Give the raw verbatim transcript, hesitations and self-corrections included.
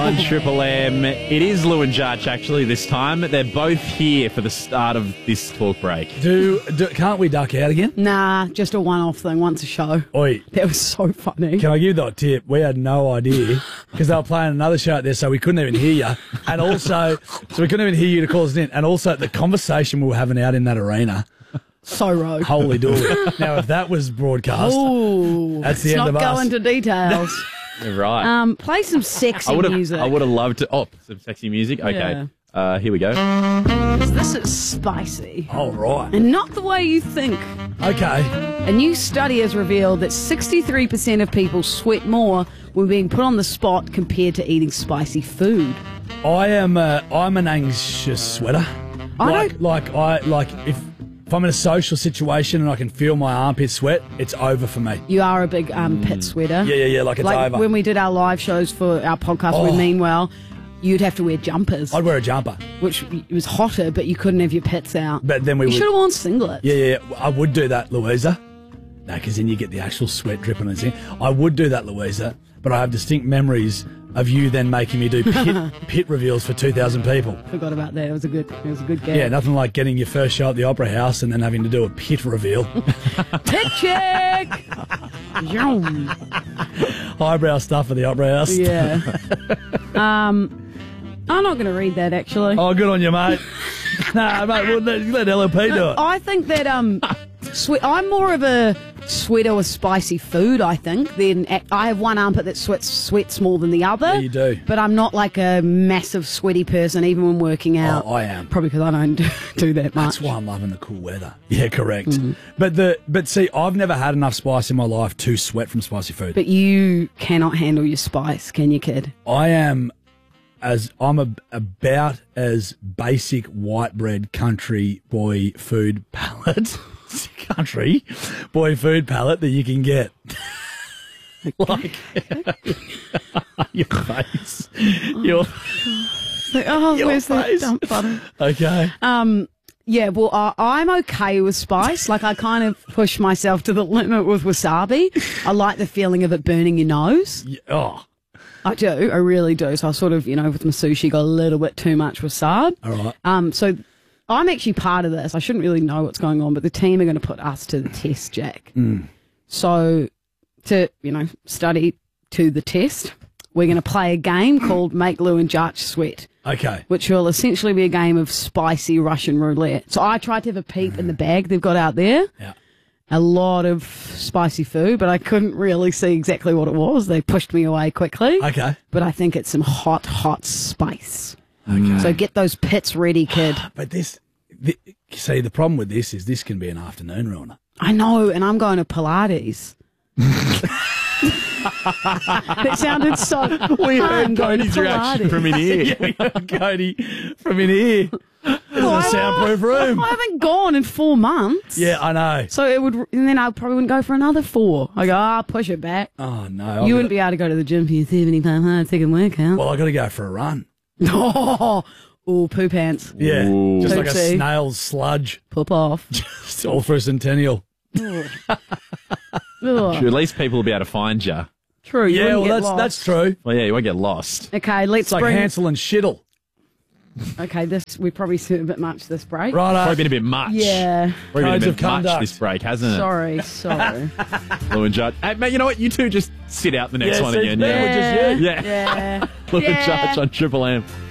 on Triple M. It is Lou and Judge, actually, this time. They're both here for the start of this talk break. Do, do can't we duck out again? Nah, just a one-off thing, once a show. Oi. That was so funny. Can I give you that tip? We had no idea because they were playing another show out there, so we couldn't even hear you. And also, so we couldn't even hear you to call us in. And also, the conversation we were having out in that arena. So rogue. Holy dooly. Now, if that was broadcast, Ooh, that's the let's end of not us. go into details. Right. um, play some sexy I would have music. I would have loved to. Oh, some sexy music? Okay. Yeah. Uh, here we go. This is spicy. All right. And not the way you think. Okay. A new study has revealed that sixty-three percent of people sweat more when being put on the spot compared to eating spicy food. I am. Uh, I'm an anxious sweater. I like, don't- like I like if if I'm in a social situation and I can feel my armpit sweat, it's over for me. You are a big um, pit sweater. Yeah, yeah, yeah. Like it's like over. when we did our live shows for our podcast Oh. with Meanwell, you'd have to wear jumpers, I'd wear a jumper, which it was hotter, but you couldn't have your pits out. but then we You would. should have worn singlets. Yeah, yeah, yeah. I would do that, Louisa. No, because then you get the actual sweat dripping and thing. I would do that, Louisa, but I have distinct memories of you then making me do pit, pit reveals for two thousand people. Forgot about that. It was a good. It was a good game. Yeah, nothing like getting your first show at the Opera House and then having to do a pit reveal. Pit check. Zoom. Highbrow stuff at the Opera House. Yeah. um, I'm not going to read that actually. Oh, good on you, mate. Nah, mate, well, let, let L L P do it. I think that um, sweat. I'm more of a sweater with spicy food. I think. Then I have one armpit that sweats sweats more than the other. Yeah, you do. But I'm not like a massive sweaty person, even when working out. Oh, I am. Probably because I don't do that much. That's why I'm loving the cool weather. Yeah, correct. But the but see, I've never had enough spice in my life to sweat from spicy food. But you cannot handle your spice, can you, kid? I am as I'm a, about as basic white bread country boy food palette, country boy food palette that you can get. Like your face, your Like, oh, Your where's the face. dump button? okay. Um, yeah, well, I, I'm okay with spice. Like, I kind of push myself to the limit with wasabi. I like the feeling of it burning your nose. Yeah, oh, I do. I really do. So I sort of, you know, with my sushi, got a little bit too much wasabi. all right. Um, so I'm actually part of this. I shouldn't really know what's going on, but the team are going to put us to the test, Jack. Mm. So to, you know, study to the test, we're going to play a game called Make Lou and Judge Sweat, Okay. which will essentially be a game of spicy Russian roulette. So I tried to have a peep in the bag they've got out there. Yeah. A lot of spicy food, but I couldn't really see exactly what it was. They pushed me away quickly. Okay. But I think it's some hot, hot spice. Okay. So get those pits ready, kid. But this, the, see, the problem with this is this can be an afternoon ruiner. I know, and I'm going to Pilates. That sounded so. We I'm heard going to Cody's reaction Pilates. from in here. Yeah, we heard Cody from in here. This is a soundproof room. I haven't gone in four months. Yeah, I know. So it would, and then I probably wouldn't go for another four. I go, ah, push it back. Oh no, You wouldn't be able to go to the gym for your seventy-five hard second workout. Well, I got to go for a run. Oh, ooh, poo pants. Yeah, Ooh. just like a Oopsie. snail's sludge, Poop off. just all for a centennial. Ugh. At least people will be able to find you. True. You Yeah, wouldn't well, get that's lost. that's true. Well, yeah, you won't get lost. Okay, let's It's like bring. Hansel and Shittle. Okay, this we probably said a bit much this break. Right, Probably been a bit much. Yeah. Probably Codes been a of bit much conduct. this break, hasn't it? Sorry, sorry. Lou and Judge. Hey, mate, you know what? You two just sit out the next Yeah, one see, again. that Yeah. was just you. Yeah. Yeah. Lou and Yeah. Judge on Triple M.